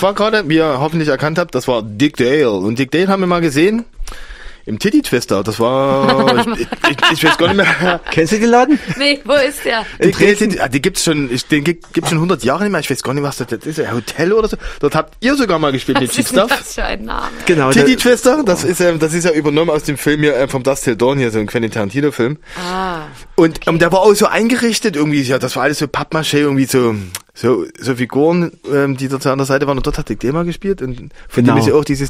das war gerade, wie ihr hoffentlich erkannt habt, das war Dick Dale. Und Dick Dale haben wir mal gesehen im Titty Twister. Das war, ich weiß gar nicht mehr. Kennst du den Laden? Nee, wo ist der? Die gibt's schon, den gibt's schon 100 Jahre nicht mehr. Ich weiß gar nicht, was das jetzt ist. Ein Hotel oder so. Dort habt ihr sogar mal gespielt mit Cheap Stuff. Was ist das für ein Name? Genau. Titty Twister, das ist ja übernommen aus dem Film hier, vom Dusk Till Dawn hier, so ein Quentin Tarantino Film. Und der war auch so eingerichtet irgendwie, ja, das war alles so Pappmaché, irgendwie so Figuren, die dort an der Seite waren, und dort hat Dick Dale mal gespielt, und von dem ist ja auch dieses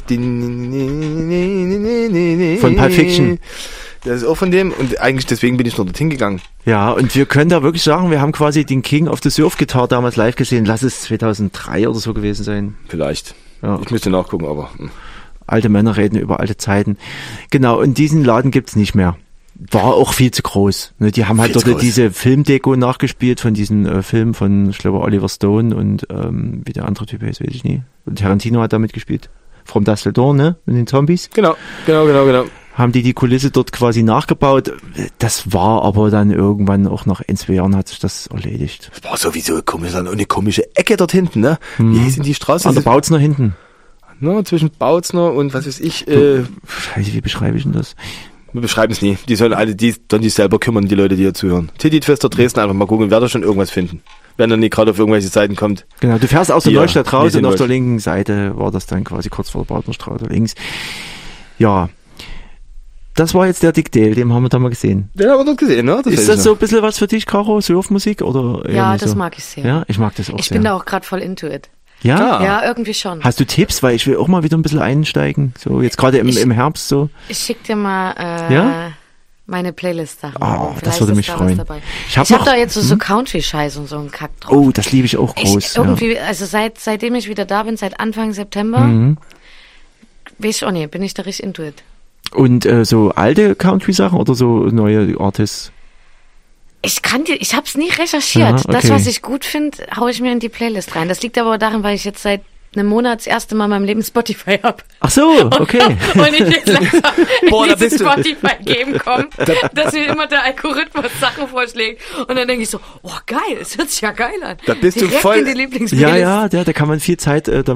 von Pulp Fiction. Das ist auch von dem, und eigentlich deswegen bin ich noch dorthin gegangen. Ja, und wir können da wirklich sagen, wir haben quasi den King of the Surf Guitar damals live gesehen. Lass es 2003 oder so gewesen sein. Vielleicht. Ja. Ich müsste nachgucken, aber... Alte Männer reden über alte Zeiten. Genau, und diesen Laden gibt's nicht mehr. War auch viel zu groß. Ne, die haben halt dort diese Filmdeko nachgespielt von diesen Filmen von, ich glaube, Oliver Stone und wie der andere Typ heißt, weiß ich nie. Und Tarantino hat da mitgespielt. From Dusk Till Dawn, ne? Mit den Zombies. Genau. Haben die Kulisse dort quasi nachgebaut. Das war aber dann irgendwann auch nach 1-2 Jahren hat sich das erledigt. Das war sowieso eine komische Ecke dort hinten, ne? Wie hieß denn die Straße? An der Bautzner hinten. No, zwischen Bautzner und was weiß ich. Scheiße, wie beschreibe ich denn das? Wir beschreiben es nie. Die sollen alle die selber kümmern, die Leute, die hier zuhören. Titty Twister Dresden, einfach mal gucken, wer da schon irgendwas finden. Wenn er nicht gerade auf irgendwelche Seiten kommt. Genau, du fährst aus der Neustadt raus und auf der linken Seite war das dann quasi kurz vor der Partnerstraße links. Ja. Das war jetzt der Dick Dale, den haben wir da mal gesehen. Den haben wir dort gesehen, ne? Ist das so ein bisschen was für dich, Caro? Surfmusik oder? Ja, das mag ich sehr. Ja, ich mag das auch sehr. Ich bin da auch gerade voll into it. Ja? Ja, irgendwie schon. Hast du Tipps? Weil ich will auch mal wieder ein bisschen einsteigen. So, jetzt gerade im Herbst so. Ich schick dir mal, meine Playlist-Sachen. Oh, das würde mich freuen. Ich hab da jetzt so Country-Scheiß und so einen Kack drauf. Oh, das liebe ich auch groß. Also seitdem ich wieder da bin, seit Anfang September, weiß ich auch nicht, bin ich da richtig into it. Und so alte Country-Sachen oder so neue Artists? Ich hab's nie recherchiert. Ja, okay. Das, was ich gut finde, hau ich mir in die Playlist rein. Das liegt aber daran, weil ich jetzt seit einem Monat das erste Mal in meinem Leben Spotify hab. Ach so, okay. Und ich jetzt langsam in dieses Spotify-Game komme, dass mir immer der Algorithmus Sachen vorschlägt. Und dann denke ich so, oh geil, es hört sich ja geil an. Da bist direkt du voll in die Lieblingsplaylist. Ja, da kann man viel Zeit